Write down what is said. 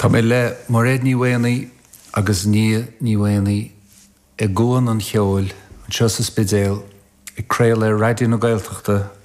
Tá mé le mar réad níhhéanaí agus níhhéanaí ag ggóin an cheoil an seo sa spidéal ag créil le raidió na Gaeltachta